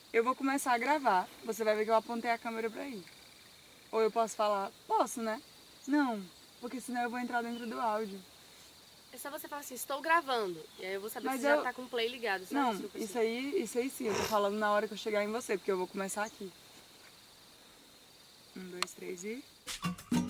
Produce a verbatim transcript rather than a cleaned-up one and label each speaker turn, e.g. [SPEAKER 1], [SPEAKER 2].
[SPEAKER 1] Eu vou começar a gravar, você vai ver que eu apontei a câmera pra ir. Ou eu posso falar, posso, né? Não, porque senão eu vou entrar dentro do áudio.
[SPEAKER 2] É só você falar assim, estou gravando. E aí eu vou saber
[SPEAKER 1] Mas
[SPEAKER 2] que você já
[SPEAKER 1] eu...
[SPEAKER 2] tá com o play ligado. Só
[SPEAKER 1] Não,
[SPEAKER 2] isso que eu preciso.
[SPEAKER 1] isso aí, isso aí sim, eu tô falando na hora que eu chegar em você, porque eu vou começar aqui. Um, dois, três e...